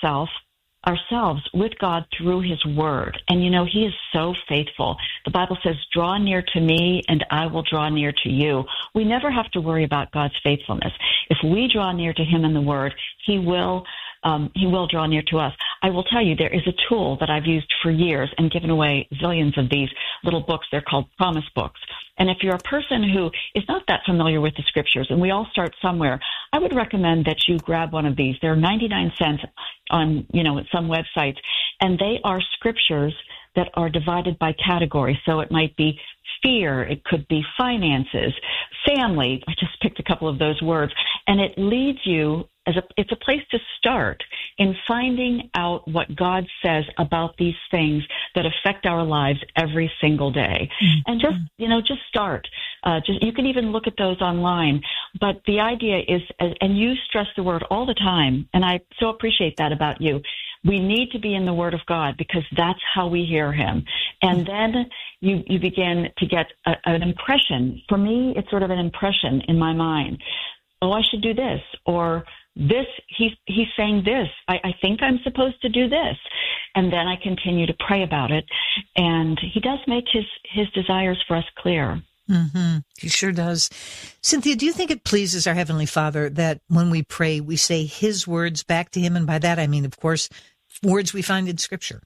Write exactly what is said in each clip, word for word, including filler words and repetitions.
ourselves ourselves with God through his word. And you know, he is so faithful. The Bible says, draw near to me and I will draw near to you. We never have to worry about God's faithfulness. If we draw near to him in the word, he will Um, he will draw near to us. I will tell you, there is a tool that I've used for years and given away zillions of these little books. They're called promise books. And if you're a person who is not that familiar with the scriptures, and we all start somewhere, I would recommend that you grab one of these. They're ninety-nine cents on, you know, some websites, and they are scriptures that are divided by category. So it might be fear, it could be finances, family. I just picked a couple of those words, and it leads you as a, it's a place to start in finding out what God says about these things that affect our lives every single day. Mm-hmm. And just, you know, just start. Uh, just, you can even look at those online. But the idea is, and you stress the word all the time, and I so appreciate that about you. We need to be in the Word of God because that's how we hear him. And then you, you begin to get a, an impression. For me, it's sort of an impression in my mind. Oh, I should do this, or this, he's, he's saying this. I, I think I'm supposed to do this. And then I continue to pray about it. And he does make his, his desires for us clear. Mm-hmm. He sure does. Cynthia, do you think it pleases our Heavenly Father that when we pray, we say his words back to him? And by that, I mean, of course, words we find in Scripture.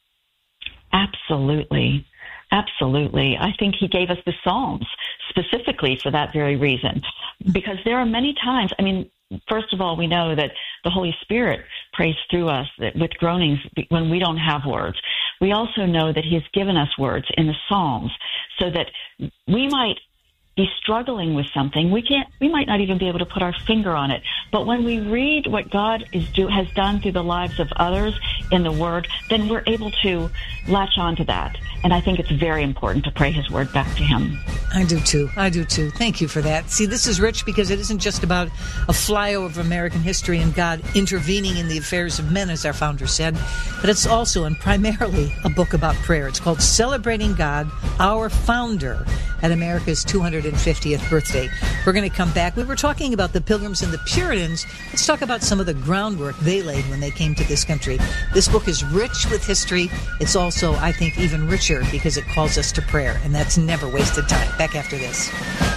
Absolutely. Absolutely. I think he gave us the Psalms specifically for that very reason, because there are many times, I mean, first of all, we know that the Holy Spirit prays through us with groanings when we don't have words. We also know that he has given us words in the Psalms so that we might be struggling with something. We can't, we might not even be able to put our finger on it. But when we read what God is do, has done through the lives of others in the Word, then we're able to latch on to that. And I think it's very important to pray his word back to him. I do too. I do too. Thank you for that. See, this is rich because it isn't just about a flyover of American history and God intervening in the affairs of men, as our founder said, but it's also and primarily a book about prayer. It's called Celebrating God, Our Founder, at America's two hundred fiftieth birthday. We're going to come back. We were talking about the Pilgrims and the Puritans. Let's talk about some of the groundwork they laid when they came to this country. This book is rich with history. It's also, I think, even richer because it calls us to prayer, and that's never wasted time. Back after this.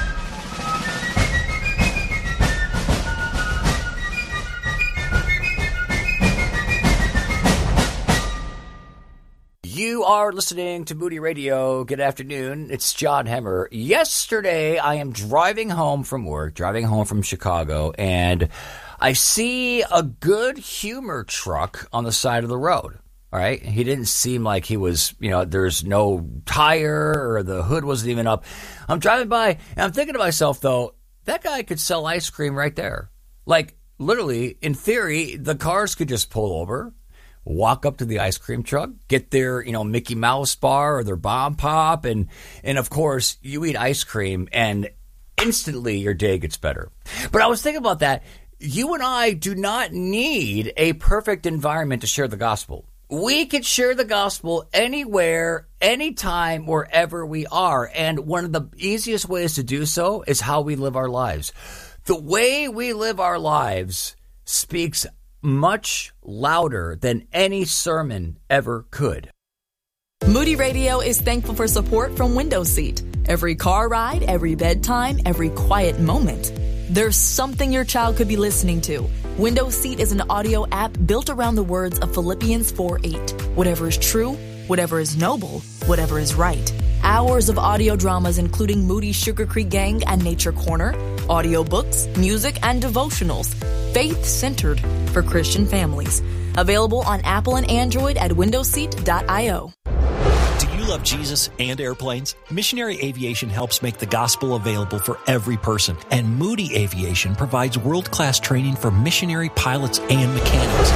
You are listening to Moody Radio. Good afternoon. It's John Hemmer. Yesterday, I am driving home from work, driving home from Chicago, and I see a Good Humor truck on the side of the road. All right. He didn't seem like he was, you know, there's no tire or the hood wasn't even up. I'm driving by and I'm thinking to myself, though, that guy could sell ice cream right there. Like, literally, in theory, the cars could just pull over, walk up to the ice cream truck, get their, you know, Mickey Mouse bar or their Bomb Pop. And, and of course, you eat ice cream and instantly your day gets better. But I was thinking about that. You and I do not need a perfect environment to share the gospel. We can share the gospel anywhere, anytime, wherever we are. And one of the easiest ways to do so is how we live our lives. The way we live our lives speaks much louder than any sermon ever could. Moody Radio is thankful for support from Window Seat. Every car ride, every bedtime, every quiet moment. There's something your child could be listening to. Window Seat is an audio app built around the words of Philippians four eight. Whatever is true, whatever is noble, whatever is right. Hours of audio dramas including Moody's Sugar Creek Gang and Nature Corner, audiobooks, music, and devotionals. Faith-centered for Christian families. Available on Apple and Android at window seat dot io. Love Jesus and airplanes? Missionary Aviation helps make the gospel available for every person, and Moody Aviation provides world-class training for missionary pilots and mechanics.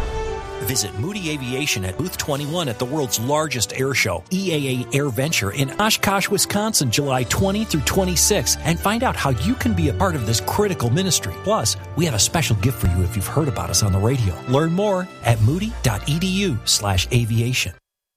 Visit Moody Aviation at Booth twenty-one at the world's largest air show, E A A Air Venture in Oshkosh, Wisconsin, July twentieth through twenty-sixth, and find out how you can be a part of this critical ministry. Plus, we have a special gift for you if you've heard about us on the radio. Learn more at moody dot e d u slash aviation.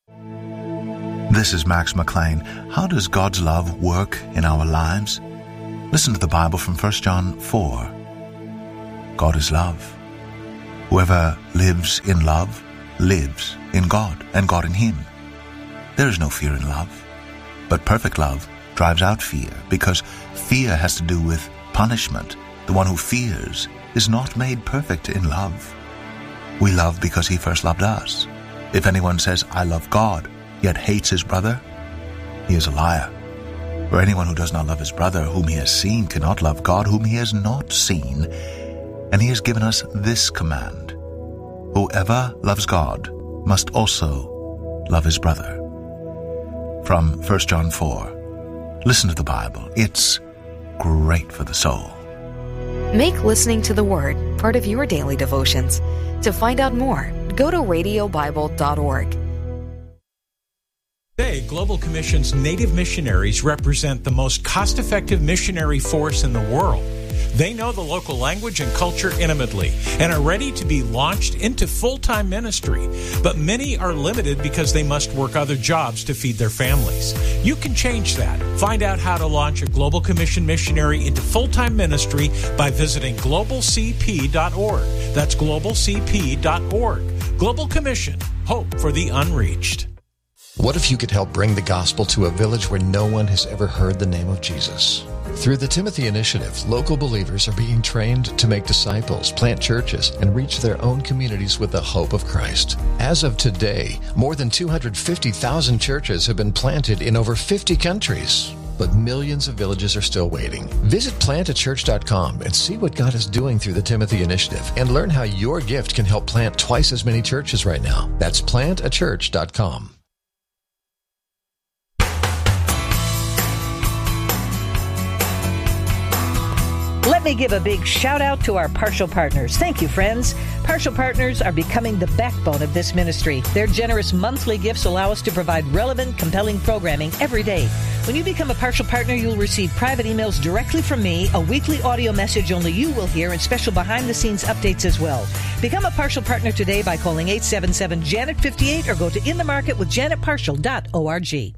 This is Max McLean. How does God's love work in our lives? Listen to the Bible from First John four. God is love. Whoever lives in love lives in God, and God in him. There is no fear in love, but perfect love drives out fear, because fear has to do with punishment. The one who fears is not made perfect in love. We love because he first loved us. If anyone says, I love God, yet hates his brother, he is a liar. For anyone who does not love his brother whom he has seen cannot love God whom he has not seen. And he has given us this command: whoever loves God must also love his brother. From First John four. Listen to the Bible. It's great for the soul. Make listening to the Word part of your daily devotions. To find out more, go to radio bible dot org. Today, Global Commission's Native missionaries represent the most cost-effective missionary force in the world. They know the local language and culture intimately and are ready to be launched into full-time ministry. But many are limited because they must work other jobs to feed their families. You can change that. Find out how to launch a Global Commission missionary into full-time ministry by visiting global c p dot org. That's global c p dot org. Global Commission, hope for the unreached. What if you could help bring the gospel to a village where no one has ever heard the name of Jesus? Through the Timothy Initiative, local believers are being trained to make disciples, plant churches, and reach their own communities with the hope of Christ. As of today, more than two hundred fifty thousand churches have been planted in over fifty countries. But millions of villages are still waiting. Visit plant a church dot com and see what God is doing through the Timothy Initiative, and learn how your gift can help plant twice as many churches right now. That's plant a church dot com. Let me give a big shout out to our Partial Partners. Thank you, friends. Partial Partners are becoming the backbone of this ministry. Their generous monthly gifts allow us to provide relevant, compelling programming every day. When you become a Partial Partner, you'll receive private emails directly from me, a weekly audio message only you will hear, and special behind-the-scenes updates as well. Become a Partial Partner today by calling eight seven seven, Janet fifty-eight or go to in the market with janet partial dot org.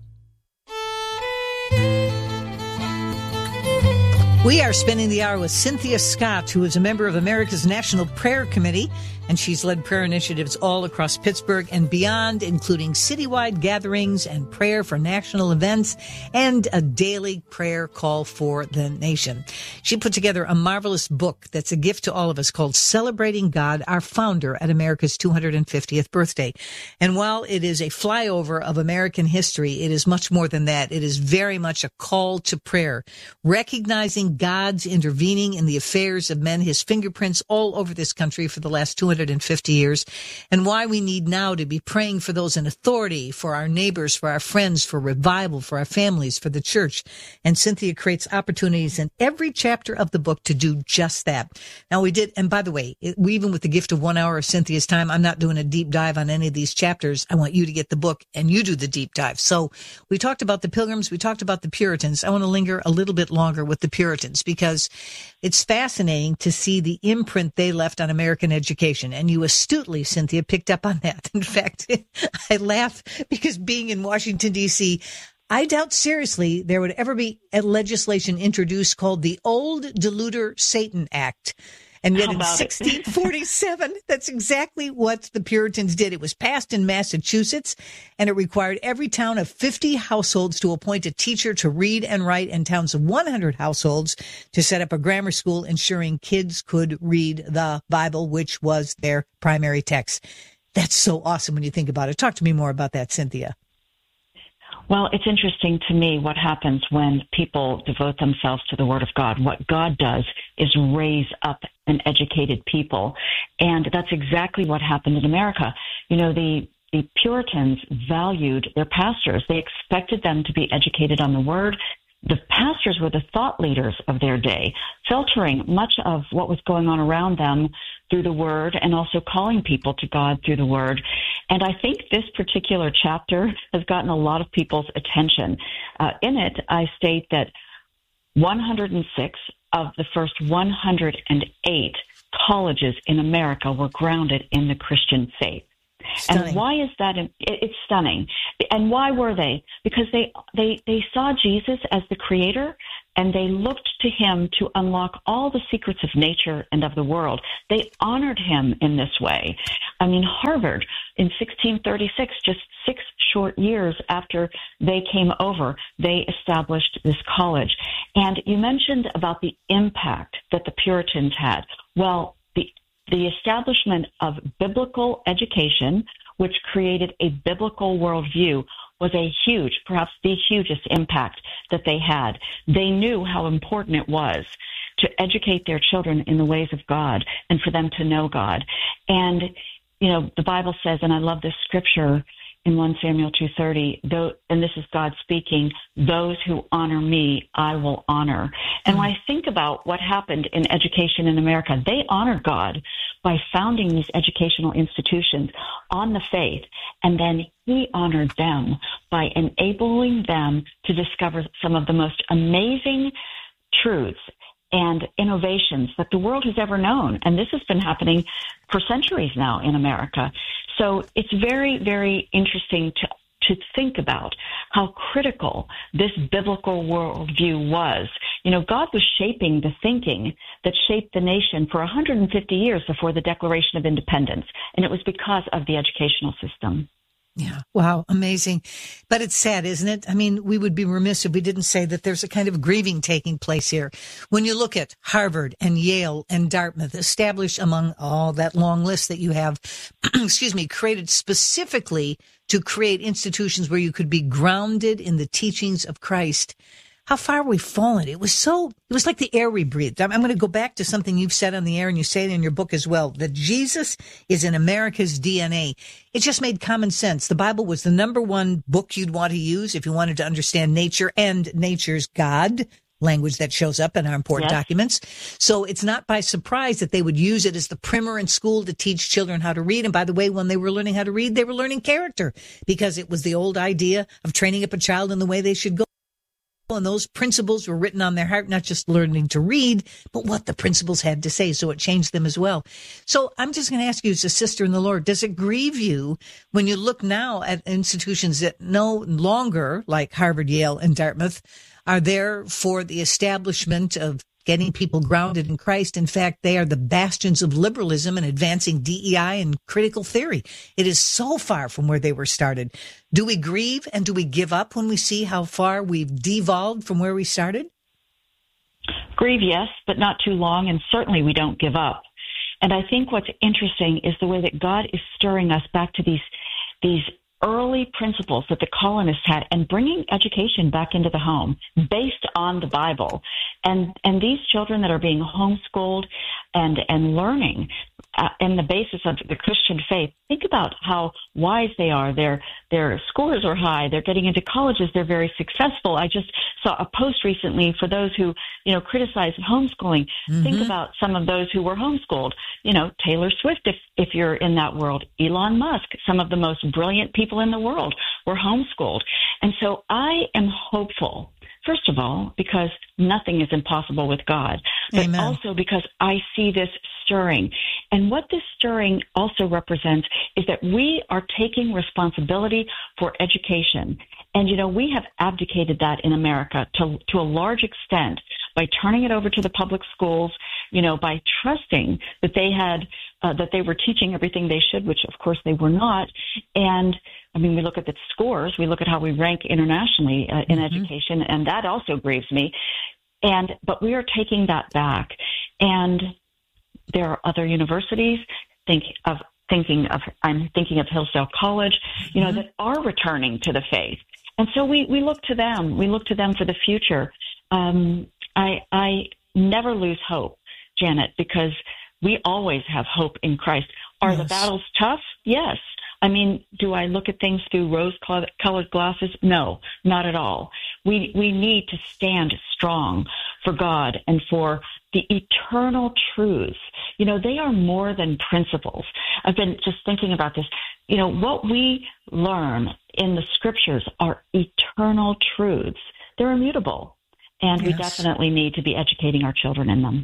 We are spending the hour with Cynthia Scott, who is a member of America's National Prayer Committee, and she's led prayer initiatives all across Pittsburgh and beyond, including citywide gatherings and prayer for national events and a daily prayer call for the nation. She put together a marvelous book that's a gift to all of us called Celebrating God, Our Founder at America's two hundred fiftieth Birthday. And while it is a flyover of American history, it is much more than that. It is very much a call to prayer, recognizing God's intervening in the affairs of men, his fingerprints all over this country for the last two hundred fifty years, and why we need now to be praying for those in authority, for our neighbors, for our friends, for revival, for our families, for the church. And Cynthia creates opportunities in every chapter of the book to do just that. Now we did, and by the way, it, we, even with the gift of one hour of Cynthia's time, I'm not doing a deep dive on any of these chapters. I want you to get the book and you do the deep dive. So we talked about the Pilgrims, we talked about the Puritans. I want to linger a little bit longer with the Puritans because it's fascinating to see the imprint they left on American education. And you astutely, Cynthia, picked up on that. In fact, I laugh because being in Washington, D C, I doubt seriously there would ever be a legislation introduced called the Old Deluder Satan Act. And yet in sixteen forty-seven, that's exactly what the Puritans did. It was passed in Massachusetts, and it required every town of fifty households to appoint a teacher to read and write, and towns of one hundred households to set up a grammar school, ensuring kids could read the Bible, which was their primary text. That's so awesome when you think about it. Talk to me more about that, Cynthia. Well, it's interesting to me what happens when people devote themselves to the Word of God. What God does is raise up an educated people, and that's exactly what happened in America. You know, the the Puritans valued their pastors. They expected them to be educated on the Word. The pastors were the thought leaders of their day, filtering much of what was going on around them through the Word and also calling people to God through the Word. And I think this particular chapter has gotten a lot of people's attention. Uh, in it, I state that one hundred six of the first one hundred eight colleges in America were grounded in the Christian faith. Stunning. And why is that? It's stunning. And why were they? Because they, they, they saw Jesus as the creator. and they looked to him to unlock all the secrets of nature and of the world. They honored him in this way. I mean, Harvard in sixteen thirty-six, just six short years after they came over, they established this college. And you mentioned about the impact that the Puritans had. Well, the the establishment of biblical education, which created a biblical worldview, was a huge, perhaps the hugest impact that they had. They knew how important it was to educate their children in the ways of God and for them to know God. And, you know, the Bible says, and I love this scripture in First Samuel two thirty, though, and this is God speaking, those who honor me, I will honor. And when I think about what happened in education in America, they honored God by founding these educational institutions on the faith, and then he honored them by enabling them to discover some of the most amazing truths and innovations that the world has ever known. And this has been happening for centuries now in America. So it's very, very interesting to to think about how critical this biblical worldview was. You know, God was shaping the thinking that shaped the nation for one hundred fifty years before the Declaration of Independence, and it was because of the educational system. Yeah. Wow. Amazing. But it's sad, isn't it? I mean, we would be remiss if we didn't say that there's a kind of grieving taking place here. When you look at Harvard and Yale and Dartmouth, established among all that long list that you have, excuse me, created specifically to create institutions where you could be grounded in the teachings of Christ. How far we've fallen. It was so, it was like the air we breathed. I'm, I'm going to go back to something you've said on the air, and you say it in your book as well, that Jesus is in America's D N A. It just made common sense. The Bible was the number one book you'd want to use if you wanted to understand nature and nature's God, language that shows up in our important yes. documents. So it's not by surprise that they would use it as the primer in school to teach children how to read. And by the way, when they were learning how to read, they were learning character, because it was the old idea of training up a child in the way they should go. And those principles were written on their heart, not just learning to read, but what the principles had to say. So it changed them as well. So I'm just going to ask you, as a sister in the Lord, does it grieve you when you look now at institutions that no longer, like Harvard, Yale, and Dartmouth, are there for the establishment of getting people grounded in Christ? In fact, they are the bastions of liberalism and advancing D E I and critical theory. It is so far from where they were started. Do we grieve and do we give up when we see how far we've devolved from where we started? Grieve, yes, but not too long, and certainly we don't give up. And I think what's interesting is the way that God is stirring us back to these these early principles that the colonists had, and bringing education back into the home based on the Bible. And and these children that are being homeschooled and and learning uh, in the basis of the Christian faith, think about how wise they are. Their their scores are high. They're getting into colleges. They're very successful. I just saw a post recently for those who, you know, criticize homeschooling. Mm-hmm. Think about some of those who were homeschooled. You know, Taylor Swift, if if you're in that world, Elon Musk, some of the most brilliant people in the world were homeschooled. And so I am hopeful, first of all, because nothing is impossible with God, but Amen. Also because I see this stirring. And what this stirring also represents is that we are taking responsibility for education. And, you know, we have abdicated that in America to, to a large extent by turning it over to the public schools, you know, by trusting that they had, uh, that they were teaching everything they should, which of course they were not. And I mean, we look at the scores, we look at how we rank internationally uh, in mm-hmm. education, and that also grieves me. And, but we are taking that back. And there are other universities, think of, thinking of, I'm thinking of Hillsdale College, you know, mm-hmm. that are returning to the faith. And so we, we look to them, we look to them for the future. Um, I, I never lose hope, Janet, because we always have hope in Christ. Are yes. the battles tough? Yes. I mean, do I look at things through rose-colored glasses? No, not at all. We we need to stand strong for God and for the eternal truths. You know, they are more than principles. I've been just thinking about this. You know, what we learn in the scriptures are eternal truths. They're immutable, and yes. we definitely need to be educating our children in them.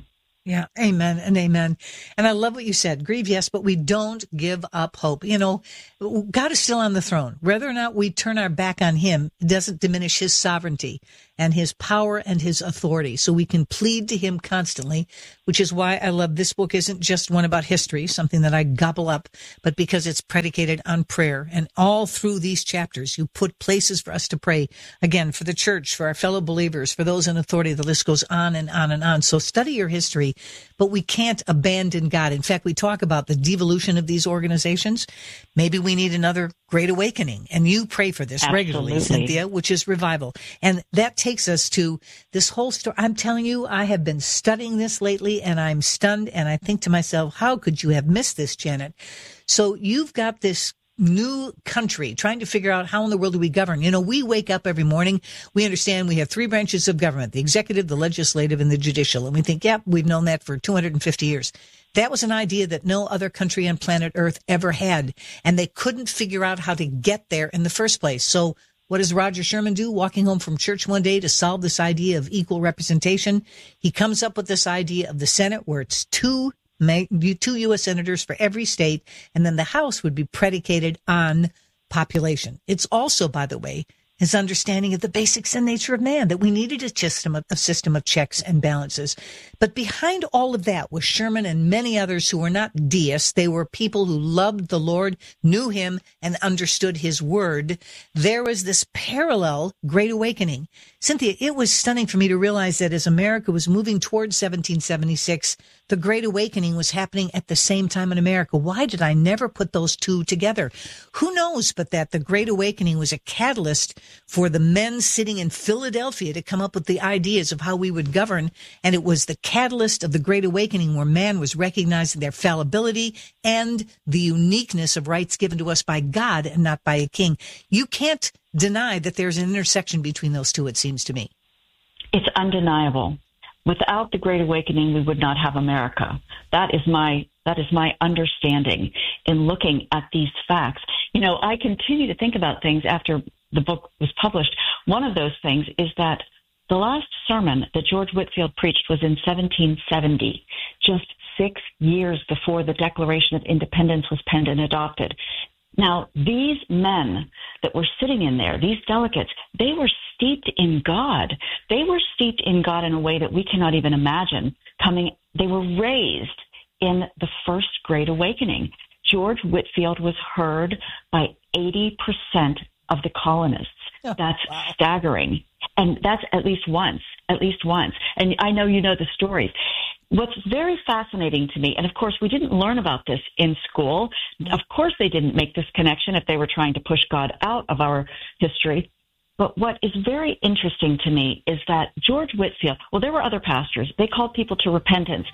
Yeah, amen and amen. And I love what you said. Grieve, yes, but we don't give up hope. You know, God is still on the throne. Whether or not we turn our back on him, it doesn't diminish his sovereignty and his power and his authority. So we can plead to him constantly, which is why I love this book isn't just one about history, something that I gobble up, but because it's predicated on prayer. And all through these chapters, you put places for us to pray, again, for the church, for our fellow believers, for those in authority. The list goes on and on and on. So study your history, but we can't abandon God. In fact, we talk about the devolution of these organizations. Maybe we need another Great Awakening. And you pray for this Absolutely. regularly, Cynthia, which is revival. And that takes us to this whole story. I'm telling you, I have been studying this lately, and I'm stunned. And I think to myself, how could you have missed this, Janet? So you've got this new country trying to figure out how in the world do we govern. You know, we wake up every morning, we understand we have three branches of government, the executive, the legislative, and the judicial. And we think, yep, we've known that for two hundred fifty years. That was an idea that no other country on planet Earth ever had. And they couldn't figure out how to get there in the first place. So what does Roger Sherman do? Walking home from church one day to solve this idea of equal representation, he comes up with this idea of the Senate where it's two two U S senators for every state, and then the House would be predicated on population. It's also, by the way, his understanding of the basics and nature of man, that we needed a system of, a system of checks and balances. But behind all of that was Sherman and many others who were not deists. They were people who loved the Lord, knew him, and understood his word. There was this parallel Great Awakening. Cynthia, it was stunning for me to realize that as America was moving towards seventeen seventy-six, the Great Awakening was happening at the same time in America. Why did I never put those two together? Who knows but that the Great Awakening was a catalyst for the men sitting in Philadelphia to come up with the ideas of how we would govern. And it was the catalyst of the Great Awakening where man was recognizing their fallibility and the uniqueness of rights given to us by God and not by a king. You can't deny that there's an intersection between those two, it seems to me. It's undeniable. Without the Great Awakening, we would not have America. That is my that is my understanding in looking at these facts. You know, I continue to think about things after the book was published. One of those things is that the last sermon that George Whitefield preached was in seventeen seventy, just six years before the Declaration of Independence was penned and adopted. Now, these men that were sitting in there, these delegates, they were steeped in God. They were steeped in God in a way that we cannot even imagine. Coming, they were raised in the first Great Awakening. George Whitefield was heard by eighty percent of the colonists. Oh, that's wow. Staggering. And that's at least once, at least once. And I know you know the stories. What's very fascinating to me, and of course we didn't learn about this in school. Of course they didn't make this connection if they were trying to push God out of our history. But what is very interesting to me is that George Whitefield, well, there were other pastors. They called people to repentance.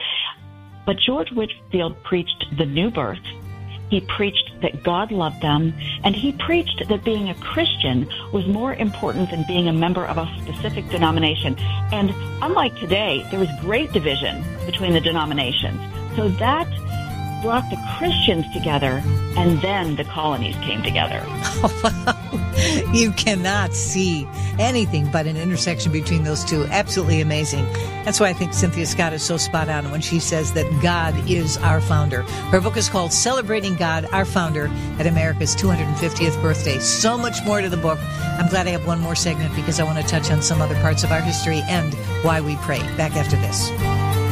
But George Whitefield preached the new birth. He preached that God loved them, and he preached that being a Christian was more important than being a member of a specific denomination. And unlike today, there was great division between the denominations. So that brought the Christians together, and then the colonies came together. You cannot see anything but an intersection between those two. Absolutely amazing. That's why I think Cynthia Scott is so spot on when she says that God is our founder. Her book is called Celebrating God, Our Founder, at America's two hundred fiftieth birthday. So much more to the book. I'm glad I have one more segment because I want to touch on some other parts of our history and why we pray. Back after this.